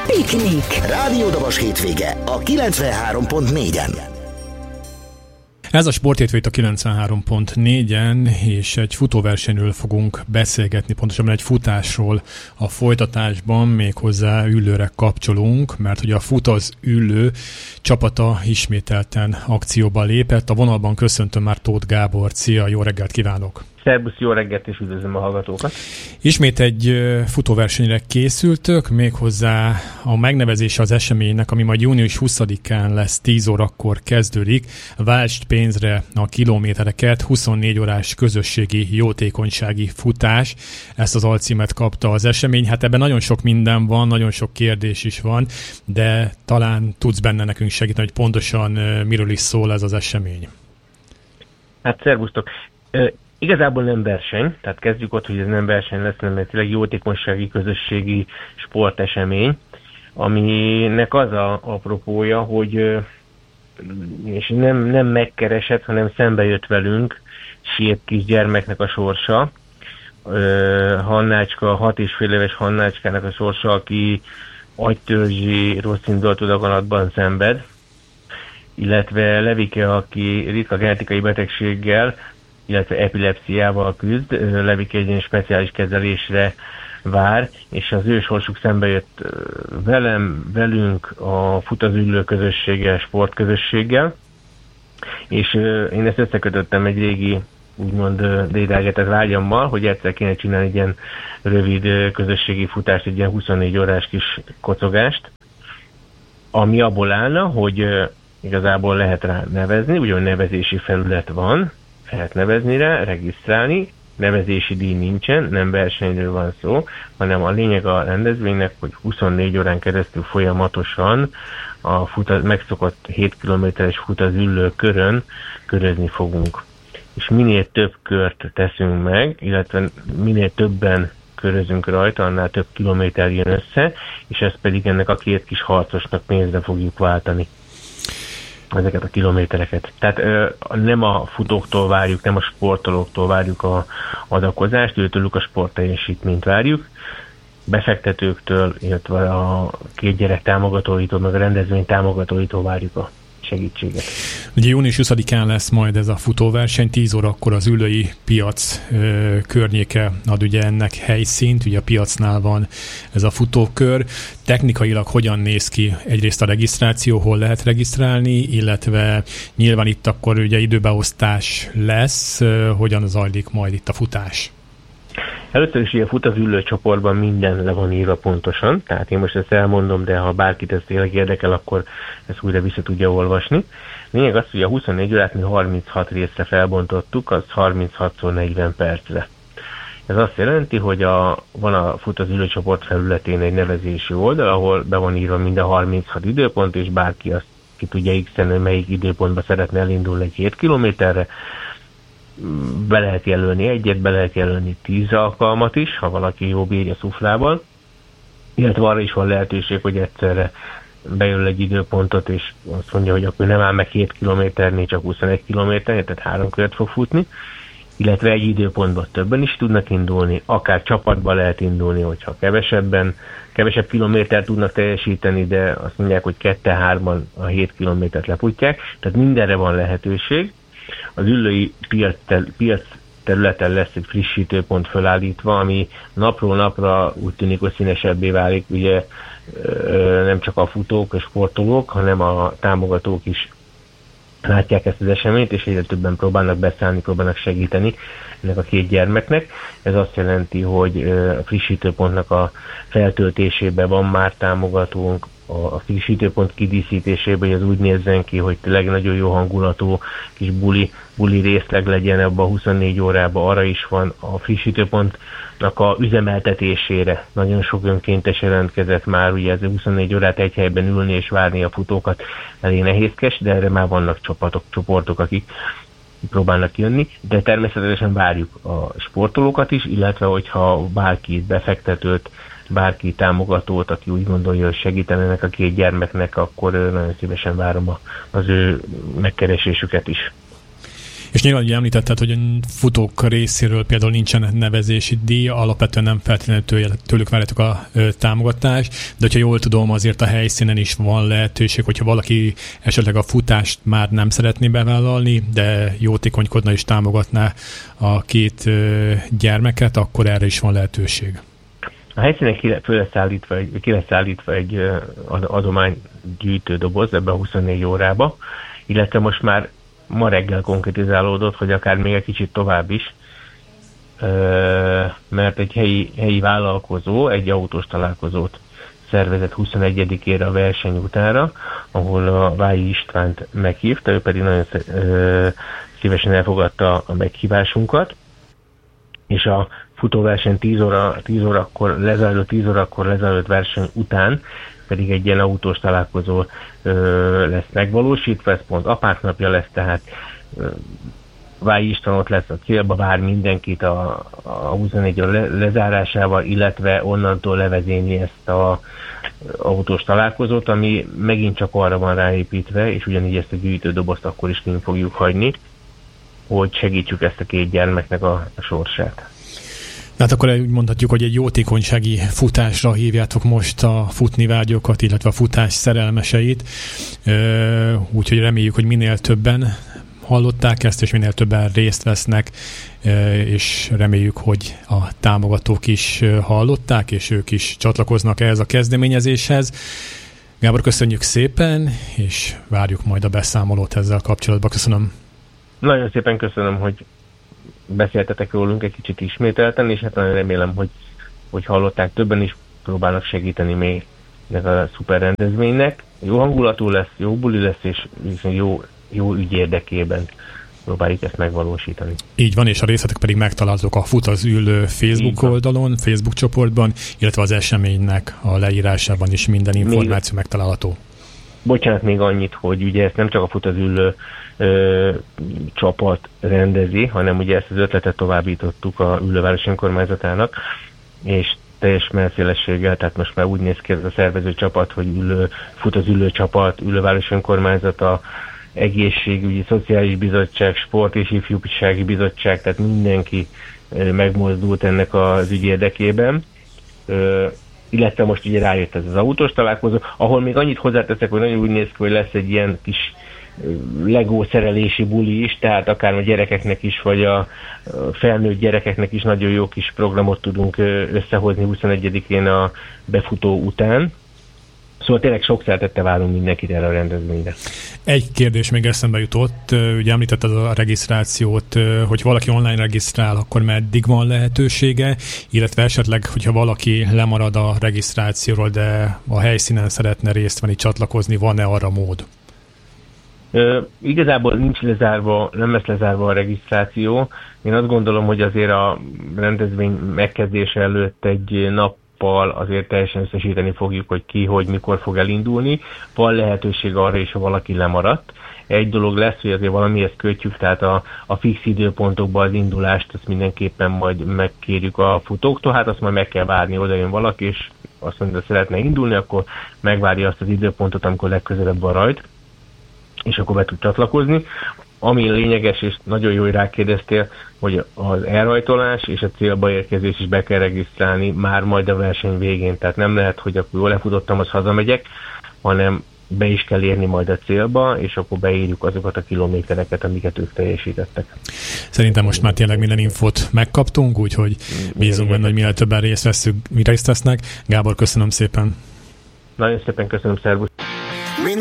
Piknik. Rádiódobos hétvége a 93.4-en. Ez a Sporthétvége a 93.4-en, és egy futóversenyről fogunk beszélgetni, pontosabban egy futásról a folytatásban, méghozzá Üllőre kapcsolunk, mert ugye a Fut az Üllő csapata ismételten akcióba lépett. A vonalban köszöntöm már Tóth Gábort. Szia, jó reggelt kívánok! Szerbusz, jó reggelt, és üdvözlöm a hallgatókat! Ismét egy futóversenyre készültök, méghozzá a megnevezése az eseménynek, ami majd június 20-án lesz, 10 órakor kezdődik. Váltsd pénzre a kilométereket, 24 órás közösségi jótékonysági futás. Ezt az alcímet kapta az esemény. Hát ebben nagyon sok minden van, nagyon sok kérdés is van, de talán tudsz benne nekünk segíteni, hogy pontosan miről is szól ez az esemény. Hát szervusztok! Igazából nem verseny, tehát kezdjük ott, hogy ez nem verseny lesz, hanem egy tényleg jótékonysági közösségi sportesemény, aminek az a apropója, hogy és nem megkeresett, hanem szembe jött velünk sért kisgyermeknek a sorsa, Hannácska, 6,5 éves Hannácskának a sorsa, aki agytörzsi rosszindulatú daganatban szenved, illetve Levike, aki ritka genetikai betegséggel, illetve epilepsziával küzd. Levike egy speciális kezelésre vár, és az ő sorsuk szembe jött velünk, a Fut az Üllő közösséggel, sportközösséggel, és én ezt összekötöttem egy régi, úgymond dédelgetett vágyammal, hogy egyszer kéne csinálni egy ilyen rövid közösségi futást, egy ilyen 24 órás kis kocogást, ami abból állna, hogy igazából lehet rá nevezni, ugyan nevezési felület van, lehet nevezni rá, regisztrálni, nevezési díj nincsen, nem versenyről van szó, hanem a lényeg a rendezvénynek, hogy 24 órán keresztül folyamatosan a megszokott 7 kilométeres Fut az Üllő körön körözni fogunk. És minél több kört teszünk meg, illetve minél többen körözünk rajta, annál több kilométer jön össze, és ezt pedig ennek a két kis harcosnak pénzre fogjuk váltani, ezeket a kilométereket. Tehát nem a futóktól várjuk, nem a sportolóktól várjuk a adakozást, őtőlük a sportteljesítményt várjuk, befektetőktől, illetve a két gyerek támogatóitól, meg a rendezvény támogatóitól várjuk a segítséget. Ugye június 20-án lesz majd ez a futóverseny, 10 órakor az Üllői piac környéke ad ugye ennek helyszínt, ugye a piacnál van ez a futókör. Technikailag hogyan néz ki egyrészt a regisztráció, hol lehet regisztrálni, illetve nyilván itt akkor ugye időbeosztás lesz, hogyan zajlik majd itt a futás? Először is ilyen Fut az Üllő csoportban minden le van írva pontosan, tehát én most ezt elmondom, de ha bárkit ez tényleg érdekel, akkor ezt újra vissza tudja olvasni. Lényeg az, hogy a 24 órát mi 36 részre felbontottuk, az 36x40 percre. Ez azt jelenti, hogy van a Fut az Üllő csoport felületén egy nevezési oldal, ahol be van írva minden 36 időpont, és bárki azt ki tudja x-en, hogy melyik időpontba szeretne elindulni egy 7 kilométerre. Be lehet jelölni egyet, be lehet jelölni 10 alkalmat is, ha valaki jó bírja szuflával, illetve arra is van lehetőség, hogy egyszerre bejelöl egy időpontot, és azt mondja, hogy akkor nem áll meg 7 kilométernél, csak 21 kilométernél, tehát 3 kört fog futni, illetve egy időpontban többen is tudnak indulni, akár csapatban lehet indulni, hogyha kevesebb kilométert tudnak teljesíteni, de azt mondják, hogy 2-3-ban a 7 kilométert lefutják, tehát mindenre van lehetőség. Az Üllői piac területen lesz egy frissítőpont felállítva, ami napról napra úgy tűnik, hogy színesebbé válik, ugye nem csak a futók, a sportolók, hanem a támogatók is látják ezt az eseményt, és egyre többen próbálnak beszállni, próbálnak segíteni ennek a két gyermeknek. Ez azt jelenti, hogy a frissítőpontnak a feltöltésében van már támogatónk, a frissítőpont kidíszítésében, hogy az úgy nézzen ki, hogy tényleg nagyon jó hangulatú kis buli részleg legyen ebben a 24 órában, arra is van a frissítőpontnak a üzemeltetésére. Nagyon sok önkéntes jelentkezett már, ugye ez 24 órát egy helyben ülni és várni a futókat elég nehézkes, de erre már vannak csoportok, akik próbálnak jönni, de természetesen várjuk a sportolókat is, illetve hogyha bárki befektetőt, bárki támogatót, aki úgy gondolja, hogy segítenek a két gyermeknek, akkor nagyon szívesen várom az ő megkeresésüket is. És nyilván ugye említetted, hogy a futók részéről például nincsen nevezési díj, alapvetően nem feltétlenül tőlük várjátok a támogatást, de hogyha jól tudom, azért a helyszínen is van lehetőség, hogyha valaki esetleg a futást már nem szeretné bevállalni, de jótékonykodna és támogatná a két gyermeket, akkor erre is van lehetőség. A helyszínen ki lesz állítva egy adománygyűjtő doboz ebbe a 24 órába, illetve most már ma reggel konkretizálódott, hogy akár még egy kicsit tovább is, mert egy helyi vállalkozó egy autós találkozót szervezett 21-ére a verseny utára, ahol a Vályi Istvánt meghívta, ő pedig nagyon szívesen elfogadta a meghívásunkat, és a futóverseny 10 órakor lezajlott verseny után pedig egy ilyen autós találkozó lesz megvalósítva, ez pont apák napja lesz, tehát Vályi István ott lesz a célba, vár mindenkit a 24 lezárásával, illetve onnantól levezényli ezt a autós találkozót, ami megint csak arra van ráépítve, és ugyanígy ezt a gyűjtődobozt akkor is kint fogjuk hagyni, hogy segítsük ezt a két gyermeknek a sorsát. Hát akkor úgy mondhatjuk, hogy egy jótékonysági futásra hívjátok most a futnivágyókat, illetve a futás szerelmeseit, úgyhogy reméljük, hogy minél többen hallották ezt, és minél többen részt vesznek, és reméljük, hogy a támogatók is hallották, és ők is csatlakoznak ehhez a kezdeményezéshez. Gábor, köszönjük szépen, és várjuk majd a beszámolót ezzel kapcsolatban. Köszönöm. Nagyon szépen köszönöm, hogy beszéltetek rólunk egy kicsit ismételten, és hát nagyon remélem, hogy hallották többen is, próbálnak segíteni még a szuper rendezvénynek. Jó hangulatú lesz, jó buli lesz, és jó ügy érdekében próbáljuk ezt megvalósítani. Így van, és a részletek pedig megtalálhatók a Fut az Ül Facebook oldalon, Facebook csoportban, illetve az eseménynek a leírásában is minden információ megtalálható. Bocsánat, még annyit, hogy ugye ezt nem csak a Fut az Ül csapat rendezi, hanem ugye ezt az ötletet továbbítottuk a Üllőváros önkormányzatának, és teljes mellszélességgel, tehát most már úgy néz ki ez a szervező csapat, hogy Fut az Ül csapat, Üllőváros önkormányzata, egészségügyi, szociális bizottság, sport és ifjúsági bizottság, tehát mindenki megmozdult ennek az ügy érdekében. Illetve most ugye rájött ez az autós találkozó, ahol még annyit hozzáteszek, hogy nagyon úgy néz ki, hogy lesz egy ilyen kis Lego szerelési buli is, tehát akár a gyerekeknek is, vagy a felnőtt gyerekeknek is nagyon jó kis programot tudunk összehozni 21-én a befutó után. Szóval tényleg sok szeretettel várunk mindenkit erre a rendezvényre. Egy kérdés még eszembe jutott, ugye említetted a regisztrációt, hogy valaki online regisztrál, akkor meddig van lehetősége, illetve esetleg, hogyha valaki lemarad a regisztrációról, de a helyszínen szeretne részt venni, csatlakozni, van-e arra mód? Igazából nincs lezárva, nem lesz lezárva a regisztráció. Én azt gondolom, hogy azért a rendezvény megkezdése előtt egy nappal azért teljesen összesíteni fogjuk, hogy ki, hogy mikor fog elindulni. Van lehetőség arra is, ha valaki lemaradt. Egy dolog lesz, hogy azért valamihez kötjük, tehát a fix időpontokban az indulást, azt mindenképpen majd megkérjük a futóktól, hát azt majd meg kell várni, oda jön valaki, és azt mondja, hogy szeretne indulni, akkor megvárja azt az időpontot, amikor legközelebb van rajt, és akkor be tud csatlakozni. Ami lényeges, és nagyon jó, hogy rákérdeztél, hogy az elrajtolás és a célba érkezés is be kell regisztrálni már majd a verseny végén. Tehát nem lehet, hogy akkor jól lefutottam, az hazamegyek, hanem be is kell érni majd a célba, és akkor beírjuk azokat a kilométereket, amiket ők teljesítettek. Szerintem most már tényleg minden infót megkaptunk, úgyhogy bízunk benne, hogy minél többen részt vesznek. Gábor, köszönöm szépen. Nagyon szépen köszönöm, szervusz.